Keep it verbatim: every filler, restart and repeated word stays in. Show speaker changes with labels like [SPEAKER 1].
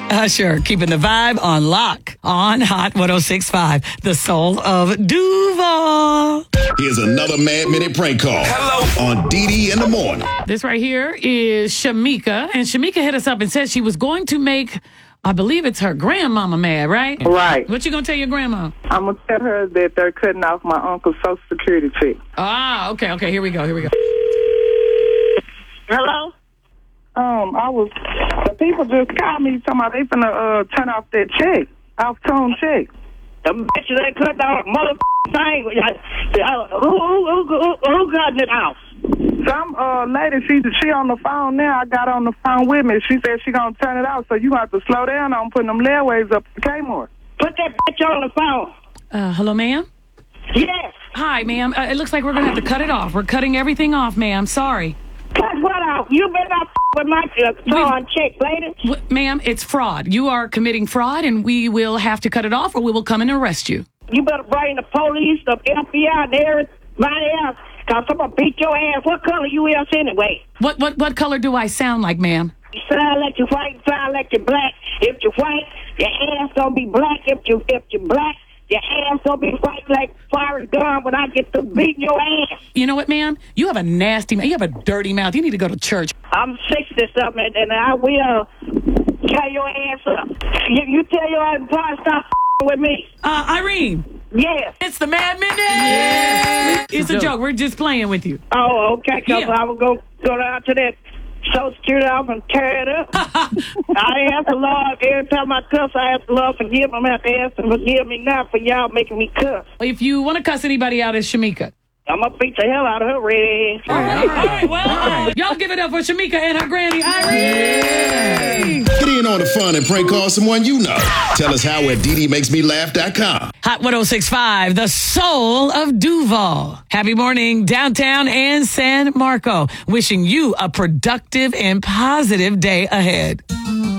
[SPEAKER 1] Usher, keeping the vibe on lock on Hot one oh six point five, the soul of Duval.
[SPEAKER 2] Here's another Mad Minute prank call. Hello. On Dee Dee in the morning.
[SPEAKER 1] This right here is Shamika, and Shamika hit us up and said she was going to make, I believe it's her grandmama mad, right?
[SPEAKER 3] Right.
[SPEAKER 1] What you gonna tell your grandma?
[SPEAKER 3] I'm going to tell her that they're cutting off my uncle's Social Security check.
[SPEAKER 1] Ah, okay, okay, here we go, here we go.
[SPEAKER 3] Hello? Um, I was, the people just called me talking about they finna uh, turn off that check, off-tone check.
[SPEAKER 4] The bitches ain't cut off motherfucking thing. Who, who, who, who cutting it off?
[SPEAKER 3] Some uh, lady, she she on the phone now. I got on the phone with me. She said she gonna turn it off, so you have to slow down on putting them leadways up to Kmart.
[SPEAKER 4] Put that bitch on the phone.
[SPEAKER 1] Uh, hello, ma'am?
[SPEAKER 4] Yes.
[SPEAKER 1] Hi, ma'am. Uh, it looks like we're gonna have to cut it off. We're cutting everything off, ma'am. Sorry.
[SPEAKER 4] Cut what off? You better not f- with my uh, throwing check, lady.
[SPEAKER 1] W- ma'am, it's fraud. You are committing fraud, and we will have to cut it off, or we will come and arrest you.
[SPEAKER 4] You better bring the police, the F B I, and everybody else, because I'm going to beat your ass. What color you is anyway?
[SPEAKER 1] What what what color do I sound like, ma'am?
[SPEAKER 4] You sound like you're white, sound like you're black. If you're white, your ass going to be black. If, you, if you're black, your ass going to be white like Forrest Gump when I get to beating your ass.
[SPEAKER 1] You know what, ma'am? You have a nasty mouth. You have a dirty mouth. You need to go to church.
[SPEAKER 4] I'm sixty-something, and I will tear your ass up. You, you tell your ass to stop with me.
[SPEAKER 1] Uh, Irene.
[SPEAKER 4] Yes.
[SPEAKER 1] It's the Mad Minute. Yeah. It's a joke. We're just playing with you.
[SPEAKER 4] Oh, okay. Because
[SPEAKER 1] Yeah.
[SPEAKER 4] I will go, go down to that Social Security off and tear it up. I ask the Lord, every time I cuss, I ask the Lord forgive me. I'm going to have to ask him forgive me now for y'all making me cuss.
[SPEAKER 1] If you want to cuss anybody out, it's Shamika.
[SPEAKER 4] I'm going to beat the hell out of her red ass.
[SPEAKER 1] All right, all right, well, y'all give it up for Shamika and her granny, Irene.
[SPEAKER 2] Get in on the fun and prank call someone you know. Tell us how at Dee Dee Makes Me Laugh dot com.
[SPEAKER 1] Hot one oh six point five, the soul of Duval. Happy morning, downtown and San Marco. Wishing you a productive and positive day ahead.